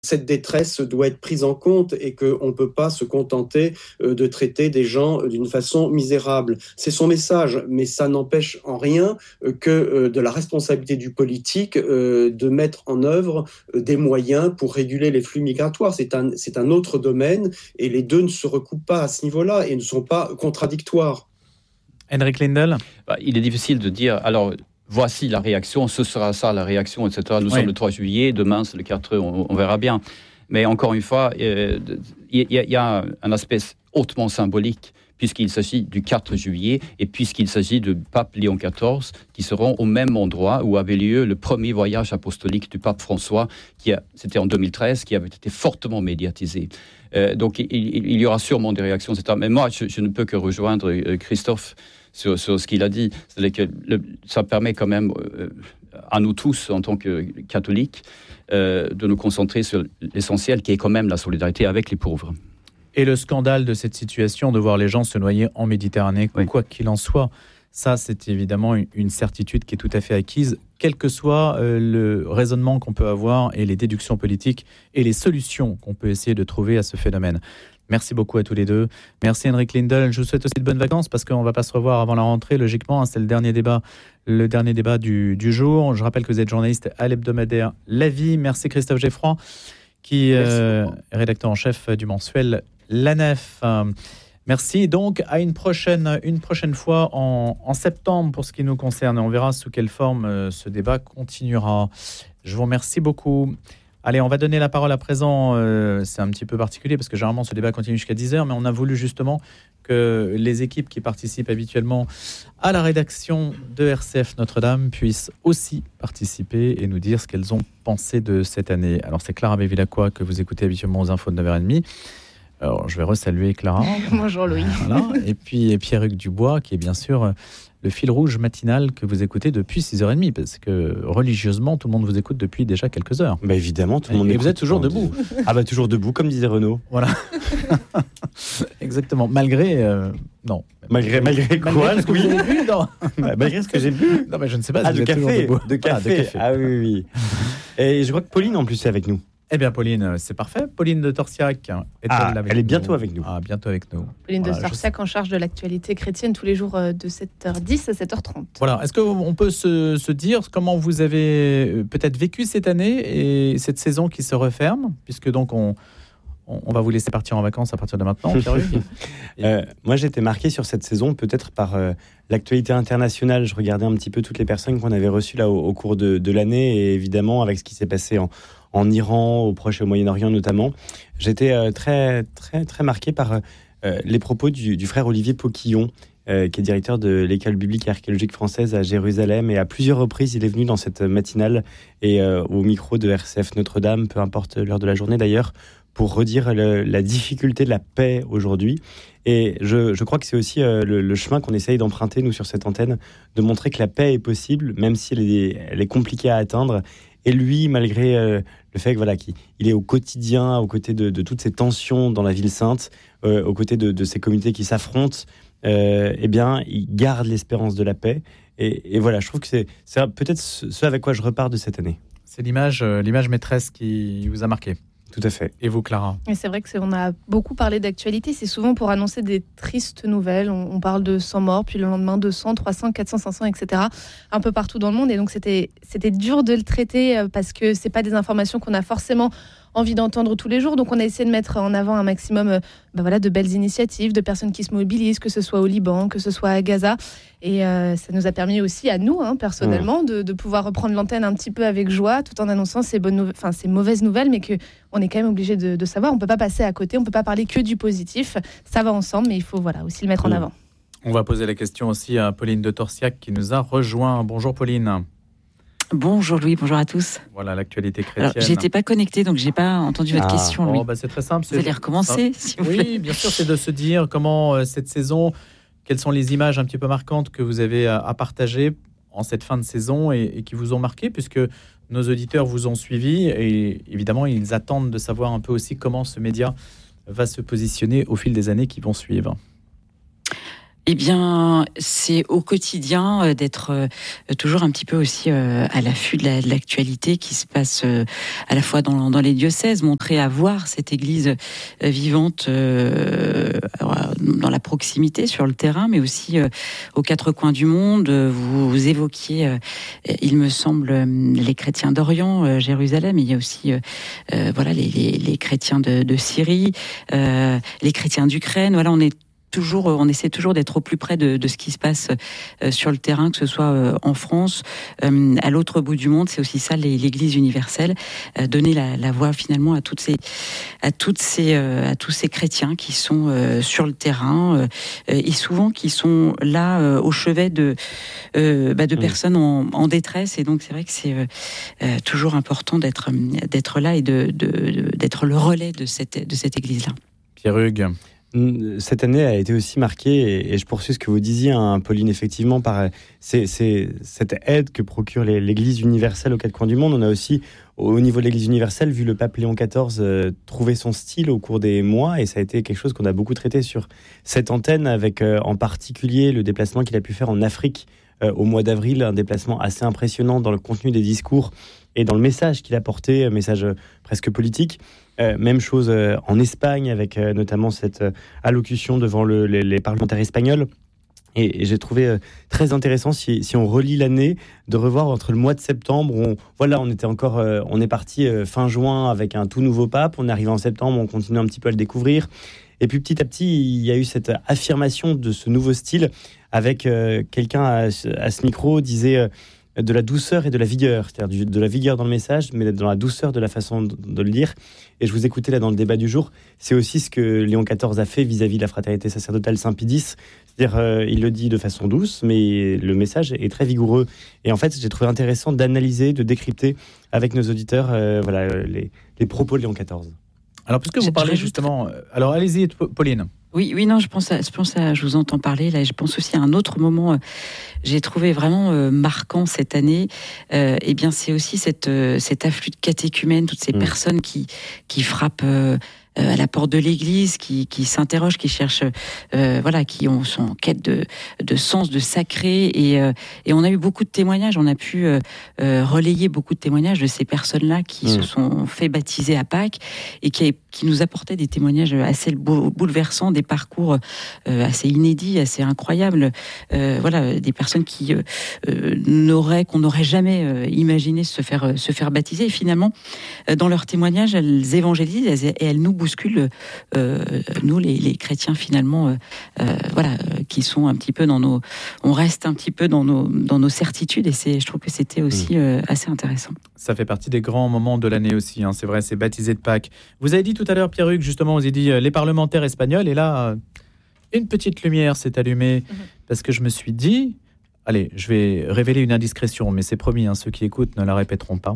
cette détresse doit être prise en compte et qu'on ne peut pas se contenter de traiter des gens d'une façon misérable. C'est son message, mais ça n'empêche en rien que de la responsabilité du politique de mettre en œuvre des moyens pour réguler les flux migratoires. C'est un autre domaine et les deux ne se recoupent pas à ce niveau-là et ne sont pas contradictoires. Henrik Lindell. Il est difficile de dire, alors voici la réaction, ce sera ça la réaction, etc. Nous sommes le 3 juillet, demain c'est le 4, on verra bien. Mais encore une fois, il y a un aspect hautement symbolique, puisqu'il s'agit du 4 juillet et puisqu'il s'agit de pape Léon XIV, qui seront au même endroit où avait lieu le premier voyage apostolique du pape François, c'était en 2013, qui avait été fortement médiatisé. Donc il y aura sûrement des réactions, etc. Mais moi, je ne peux que rejoindre Christophe sur ce qu'il a dit. C'est-à-dire que ça permet quand même à nous tous, en tant que catholiques, de nous concentrer sur l'essentiel, qui est quand même la solidarité avec les pauvres. Et le scandale de cette situation, de voir les gens se noyer en Méditerranée, quoi qu'il en soit, ça, c'est évidemment une certitude qui est tout à fait acquise, quel que soit le raisonnement qu'on peut avoir et les déductions politiques et les solutions qu'on peut essayer de trouver à ce phénomène. Merci beaucoup à tous les deux. Merci Henrik Lindell. Je vous souhaite aussi de bonnes vacances parce qu'on ne va pas se revoir avant la rentrée, logiquement. C'est le dernier débat du jour. Je rappelle que vous êtes journaliste à l'hebdomadaire La Vie. Merci Christophe Geffroy, qui est rédacteur en chef du mensuel La Nef. Merci. Donc, à une prochaine fois en septembre pour ce qui nous concerne. On verra sous quelle forme ce débat continuera. Je vous remercie beaucoup. Allez, on va donner la parole à présent. C'est un petit peu particulier parce que généralement ce débat continue jusqu'à 10h, mais on a voulu justement que les équipes qui participent habituellement à la rédaction de RCF Notre-Dame puissent aussi participer et nous dire ce qu'elles ont pensé de cette année. Alors, c'est Clara Bévilacqua que vous écoutez habituellement aux infos de 9h30. Alors, je vais resaluer Clara. Bonjour Louis. Voilà. Et puis Pierre-Hugues Dubois, qui est bien sûr le fil rouge matinal que vous écoutez depuis 6h30, parce que religieusement, tout le monde vous écoute depuis déjà quelques heures. Bah évidemment, tout le monde. Et vous êtes toujours debout. Ah bah toujours debout, comme disait Renaud. Voilà. Exactement. Malgré non. Malgré quoi? Ce que vous avez bu, non. Malgré ce que j'ai bu. Non, mais je ne sais pas. Ah, si de café. De café. Ah oui. Et je crois que Pauline en plus est avec nous. Eh bien, Pauline, c'est parfait. Pauline de Torsiac elle est bientôt avec nous. Ah, bientôt avec nous. Pauline de Torsiac en charge de l'actualité chrétienne tous les jours de 7h10 à 7h30. Voilà. Est-ce qu'on peut se dire comment vous avez peut-être vécu cette année et cette saison qui se referme, puisque donc on va vous laisser partir en vacances à partir de maintenant. Moi, j'étais marqué sur cette saison peut-être par l'actualité internationale. Je regardais un petit peu toutes les personnes qu'on avait reçues là au cours de l'année, et évidemment avec ce qui s'est passé en Iran, au Proche et au Moyen-Orient notamment. J'étais très, très, très marqué par les propos du frère Olivier Poquillon, qui est directeur de l'école biblique et archéologique française à Jérusalem. Et à plusieurs reprises, il est venu dans cette matinale et au micro de RCF Notre-Dame, peu importe l'heure de la journée d'ailleurs, pour redire la difficulté de la paix aujourd'hui. Et je crois que c'est aussi le chemin qu'on essaye d'emprunter, nous, sur cette antenne, de montrer que la paix est possible, même si elle est compliquée à atteindre. Et lui, malgré le fait qu'il est au quotidien, aux côtés de toutes ces tensions dans la ville sainte, aux côtés de ces communautés qui s'affrontent, eh bien, il garde l'espérance de la paix. Et voilà, je trouve que c'est peut-être ce avec quoi je repars de cette année. C'est l'image maîtresse qui vous a marqué. Tout à fait. Et vous, Clara? Et c'est vrai qu'on a beaucoup parlé d'actualité. C'est souvent pour annoncer des tristes nouvelles. On parle de 100 morts, puis le lendemain 200, 300, 400, 500, etc. Un peu partout dans le monde. Et donc, c'était dur de le traiter parce que c'est pas des informations qu'on a forcément envie d'entendre tous les jours. Donc, on a essayé de mettre en avant un maximum de belles initiatives, de personnes qui se mobilisent, que ce soit au Liban, que ce soit à Gaza. Et ça nous a permis aussi, à nous, personnellement, de pouvoir reprendre l'antenne un petit peu avec joie, tout en annonçant ces mauvaises nouvelles, mais qu'on est quand même obligé de savoir. On ne peut pas passer à côté, on ne peut pas parler que du positif. Ça va ensemble, mais il faut aussi le mettre en avant. On va poser la question aussi à Pauline de Torsiac qui nous a rejoint. Bonjour Pauline. Bonjour Louis, bonjour à tous. Voilà l'actualité chrétienne. Alors, j'étais pas connectée, donc j'ai pas entendu votre question, Louis. C'est très simple. Vous allez recommencer, s'il vous plaît. Oui, bien sûr, c'est de se dire comment cette saison, quelles sont les images un petit peu marquantes que vous avez à partager en cette fin de saison et qui vous ont marqué, puisque nos auditeurs vous ont suivi et évidemment, ils attendent de savoir un peu aussi comment ce média va se positionner au fil des années qui vont suivre. Eh bien, c'est au quotidien d'être toujours un petit peu aussi à l'affût de l'actualité qui se passe à la fois dans les diocèses, montrer à voir cette Église vivante dans la proximité, sur le terrain, mais aussi aux quatre coins du monde. Vous évoquiez, il me semble, les chrétiens d'Orient, Jérusalem. Il y a aussi les chrétiens de Syrie, les chrétiens d'Ukraine. Voilà, on essaie toujours d'être au plus près de ce qui se passe sur le terrain, que ce soit en France, à l'autre bout du monde. C'est aussi ça l'Église universelle, donner la voix finalement à tous ces chrétiens qui sont sur le terrain et souvent qui sont là au chevet de personnes en détresse. Et donc c'est vrai que c'est toujours important d'être là et d'être le relais de cette Église-là. Pierre Hugues. Cette année a été aussi marquée, et je poursuis ce que vous disiez, Pauline, effectivement, par cette aide que procure l'Église universelle aux quatre coins du monde. On a aussi, au niveau de l'Église universelle, vu le pape Léon XIV trouver son style au cours des mois, et ça a été quelque chose qu'on a beaucoup traité sur cette antenne, avec en particulier le déplacement qu'il a pu faire en Afrique au mois d'avril, un déplacement assez impressionnant dans le contenu des discours et dans le message qu'il a porté, un message presque politique. Même chose en Espagne, avec notamment cette allocution devant les parlementaires espagnols. Et j'ai trouvé très intéressant, si on relit l'année, de revoir entre le mois de septembre, on est parti fin juin avec un tout nouveau pape, on est arrivé en septembre, on continue un petit peu à le découvrir. Et puis petit à petit, il y a eu cette affirmation de ce nouveau style, avec quelqu'un à ce micro disait... de la douceur et de la vigueur, c'est-à-dire de la vigueur dans le message, mais dans la douceur de la façon de le dire. Et je vous écoutais là dans le débat du jour, c'est aussi ce que Léon XIV a fait vis-à-vis de la fraternité sacerdotale Saint-Pie X, c'est-à-dire il le dit de façon douce, mais le message est très vigoureux. Et en fait, j'ai trouvé intéressant d'analyser, de décrypter avec nos auditeurs les propos de Léon XIV. Alors, puisque vous parlez justement... Alors, allez-y, Pauline. Oui, non, je pense je vous entends parler là. Je pense aussi à un autre moment. J'ai trouvé vraiment marquant cette année. Eh bien, c'est aussi cet afflux de catéchumènes, toutes ces personnes qui frappent à la porte de l'église, qui s'interrogent, qui cherchent, qui sont en quête de sens, de sacré. Et on a eu beaucoup de témoignages. On a pu relayer beaucoup de témoignages de ces personnes-là qui se sont fait baptiser à Pâques et qui nous apportaient des témoignages assez bouleversants, des parcours assez inédits, assez incroyables. Des personnes qu'on n'aurait jamais imaginé se faire baptiser. Et finalement, dans leurs témoignages, elles évangélisent et elles nous bousculent, nous les chrétiens finalement, qui sont un petit peu on reste un petit peu dans nos certitudes. Et je trouve que c'était aussi assez intéressant. Ça fait partie des grands moments de l'année aussi, hein. C'est vrai, c'est baptisé de Pâques. Vous avez dit tout à l'heure, Pierre Hugues, justement, vous avez dit les parlementaires espagnols, et là, une petite lumière s'est allumée, parce que je me suis dit, allez, je vais révéler une indiscrétion, mais c'est promis, hein, ceux qui écoutent ne la répéteront pas.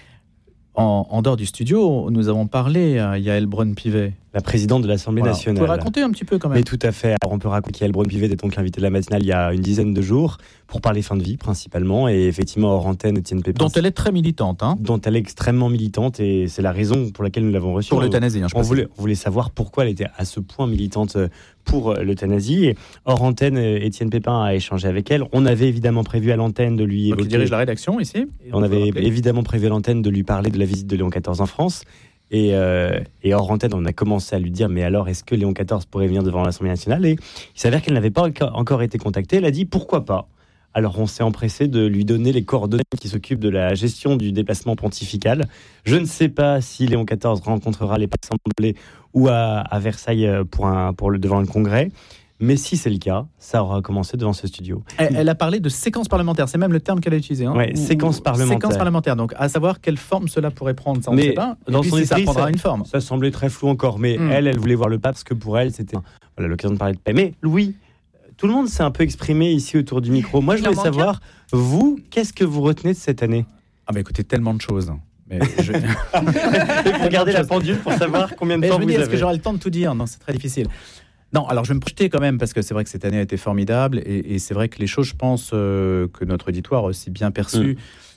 En dehors du studio, nous avons parlé à Yaël Braun-Pivet, la présidente de l'Assemblée nationale. Vous pouvez raconter un petit peu quand même. Mais tout à fait. Alors on peut raconter qu'Yaël Braun-Pivet est donc l'invitée de la matinale il y a une dizaine de jours pour parler fin de vie principalement, et effectivement hors antenne, Étienne Pépin. Dont elle est très militante. Dont elle est extrêmement militante, et c'est la raison pour laquelle nous l'avons reçue. Pour l'euthanasie, on voulait savoir pourquoi elle était à ce point militante pour l'euthanasie. Et hors antenne, Étienne Pépin a échangé avec elle. On avait évidemment prévu à l'antenne de lui évoquer... Qui dirige la rédaction ici. On avait évidemment prévu à l'antenne de lui parler de la visite de Léon XIV en France. Et hors antenne, on a commencé à lui dire, mais alors, est-ce que Léon XIV pourrait venir devant l'Assemblée nationale? Et il s'avère qu'elle n'avait pas encore été contactée. Elle a dit, pourquoi pas? Alors, on s'est empressé de lui donner les coordonnées qui s'occupent de la gestion du déplacement pontifical. Je ne sais pas si Léon XIV rencontrera les assemblées ou à Versailles devant le Congrès. Mais si c'est le cas, ça aura commencé devant ce studio. Elle a parlé de séquence parlementaire, c'est même le terme qu'elle a utilisé. Oui, séquence parlementaire. Séquence parlementaire, donc à savoir quelle forme cela pourrait prendre, ça on ne sait pas. Dans son esprit, ça prendra une forme. Ça semblait très flou encore, mais elle voulait voir le pape, parce que pour elle, c'était l'occasion de parler de paix. Mais Louis, tout le monde s'est un peu exprimé ici autour du micro. Moi, je voulais savoir, vous, qu'est-ce que vous retenez de cette année? Ah bah écoutez, tellement de choses. Mais regardez la pendule pour savoir combien de temps vous avez. Est-ce que j'aurai le temps de tout dire? Non, c'est très difficile. Non, alors je vais me projeter quand même, parce que c'est vrai que cette année a été formidable, et c'est vrai que les choses, je pense, que notre auditoire a aussi bien perçues,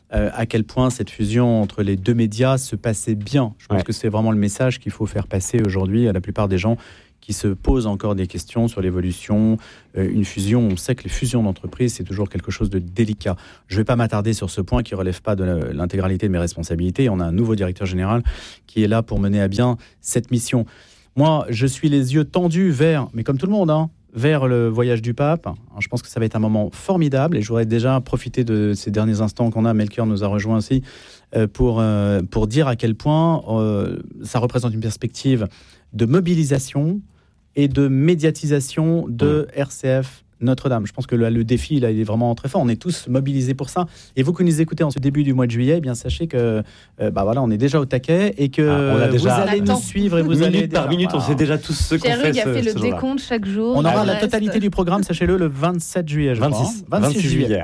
à quel point cette fusion entre les deux médias se passait bien. Je pense que c'est vraiment le message qu'il faut faire passer aujourd'hui à la plupart des gens qui se posent encore des questions sur l'évolution. Une fusion, on sait que les fusions d'entreprises, c'est toujours quelque chose de délicat. Je ne vais pas m'attarder sur ce point qui ne relève pas de l'intégralité de mes responsabilités. On a un nouveau directeur général qui est là pour mener à bien cette mission. Moi, je suis les yeux tendus vers, mais comme tout le monde, vers le voyage du pape. Je pense que ça va être un moment formidable et je voudrais déjà profiter de ces derniers instants qu'on a. Melchior nous a rejoint aussi pour dire à quel point ça représente une perspective de mobilisation et de médiatisation de RCF Notre-Dame. Je pense que le défi, là, il est vraiment très fort. On est tous mobilisés pour ça. Et vous qui nous écoutez en ce début du mois de juillet, eh bien, sachez que on est déjà au taquet et que vous allez nous suivre et vous allez... Minute par minute, on sait déjà tous ce qu'on fait. Pierre-Hugues a fait le décompte chaque jour. On aura la totalité du programme, sachez-le, le 27 juillet, je crois. 26 juillet.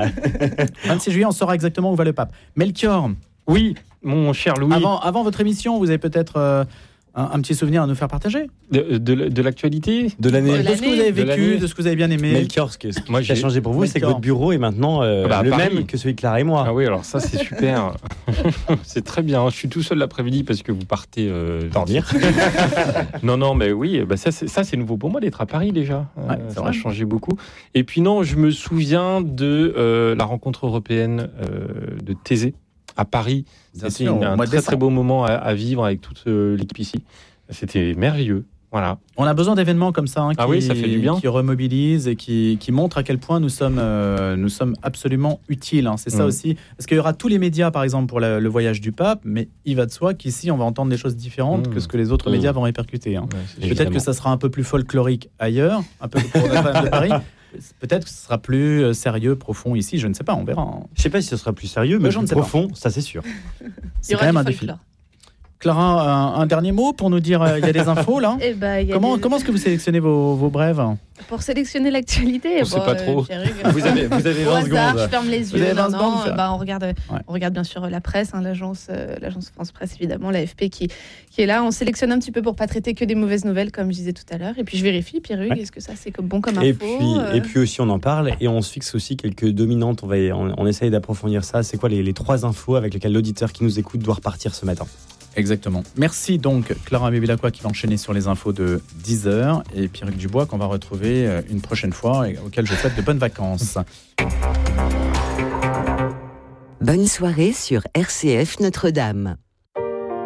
26 juillet, on saura exactement où va le pape. Melchior. Oui, mon cher Louis. Avant votre émission, vous avez peut-être... un petit souvenir à nous faire partager de l'actualité, de l'année, de ce que vous avez vécu, de ce que vous avez bien aimé. Melchior, ce qui a changé pour vous, c'est que votre bureau est maintenant le même que celui de Clara et moi. Ah oui, alors ça c'est super. C'est très bien. Je suis tout seul l'après-midi parce que vous partez dormir. non, mais oui, ça c'est nouveau pour moi d'être à Paris déjà. Ça a changé beaucoup. Et puis non, je me souviens de la rencontre européenne de Thésée à Paris. C'était un très beau moment à vivre avec toute l'équipe ici. C'était merveilleux. Voilà. On a besoin d'événements comme ça, ça fait du bien, qui remobilisent et qui montrent à quel point nous sommes absolument utiles. C'est ça aussi. Parce qu'il y aura tous les médias, par exemple, pour le voyage du pape, mais il va de soi qu'ici, on va entendre des choses différentes que ce que les autres médias vont répercuter. Peut-être que ça sera un peu plus folklorique ailleurs, un peu pour Notre-Dame de Paris. Peut-être que ce sera plus sérieux, profond ici, je ne sais pas, on verra. Je ne sais pas si ce sera plus sérieux, mais plus profond, ça c'est sûr. C'est quand même un défi. Clara, un dernier mot pour nous dire, il y a des infos là. Comment est-ce que vous sélectionnez vos brèves? Pour sélectionner l'actualité, on ne sait pas trop. Vous avez 20 secondes. Je ferme les yeux. On regarde bien sûr la presse, l'agence France Presse évidemment, l'AFP qui est là. On sélectionne un petit peu pour pas traiter que des mauvaises nouvelles, comme je disais tout à l'heure. Et puis je vérifie, Pierre-Hugues, est-ce que ça c'est bon comme info? Et puis aussi on en parle et on se fixe aussi quelques dominantes. On essaye d'approfondir ça. C'est quoi les 3 infos avec lesquelles l'auditeur qui nous écoute doit repartir ce matin? Exactement. Merci donc Clara Bevilacqua qui va enchaîner sur les infos de 10h et Pierre-Hugues Dubois qu'on va retrouver une prochaine fois et auquel je souhaite de bonnes vacances. Bonne soirée sur RCF Notre-Dame.